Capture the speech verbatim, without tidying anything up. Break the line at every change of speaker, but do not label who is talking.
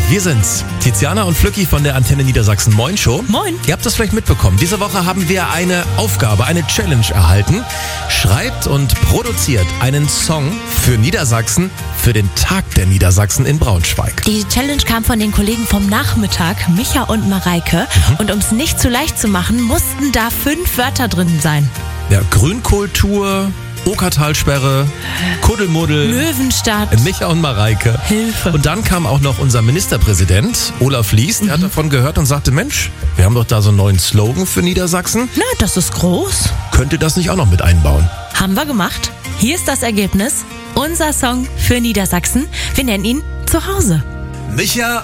Wir sind's. Tiziana und Flücki von der Antenne Niedersachsen Moin Show.
Moin.
Ihr habt das vielleicht mitbekommen. Diese Woche haben wir eine Aufgabe, eine Challenge erhalten. Schreibt und produziert einen Song für Niedersachsen, für den Tag der Niedersachsen in Braunschweig.
Die Challenge kam von den Kollegen vom Nachmittag, Micha und Mareike. Mhm. Und um es nicht zu leicht zu machen, mussten da fünf Wörter drin sein.
Ja, Grünkultur, Okertalsperre, Kuddelmuddel,
Löwenstadt,
Micha und Mareike.
Hilfe.
Und dann kam auch noch unser Ministerpräsident, Olaf Lies, der mhm. hat davon gehört und sagte, Mensch, wir haben doch da so einen neuen Slogan für Niedersachsen.
Na, das ist groß.
Könnt ihr das nicht auch noch mit einbauen?
Haben wir gemacht. Hier ist das Ergebnis. Unser Song für Niedersachsen. Wir nennen ihn Zuhause.
Micha